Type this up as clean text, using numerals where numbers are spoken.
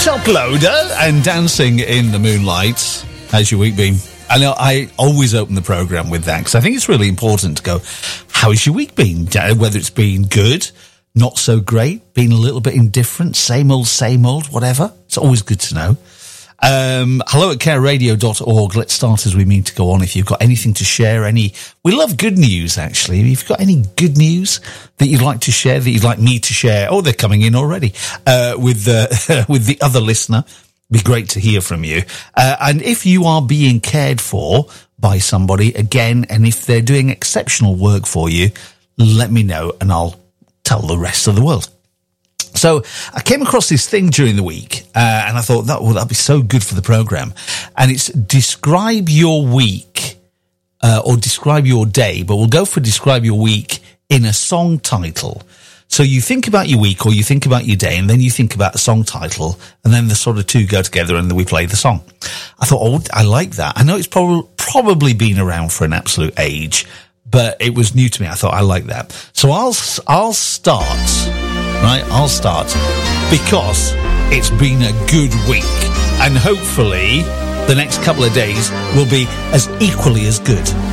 Top Loader and Dancing in the Moonlight. How's your week been? I know I always open the programme with that because I think it's really important to go, how's your week been? Whether it's been good, not so great, been a little bit indifferent, same old, whatever. It's always good to know. Hello at careradio.org. Let's start as we mean to go on. If you've got anything to share, we love good news, actually. If you've got any good news that you'd like to share, that you'd like me to share, oh, they're coming in already, with the other listener, be great to hear from you. And if you are being cared for by somebody, again, and if they're doing exceptional work for you, let me know and I'll tell the rest of the world. So I came across this thing during the week, and I thought that'd be so good for the program. And it's describe your week, or describe your day, but we'll go for describe your week in a song title. So you think about your week or you think about your day and then you think about a song title and then the sort of two go together and then we play the song. I thought, oh, I like that. I know it's probably been around for an absolute age, but it was new to me. I thought I like that. So I'll start, right? I'll start because it's been a good week and hopefully the next couple of days will be as equally as good.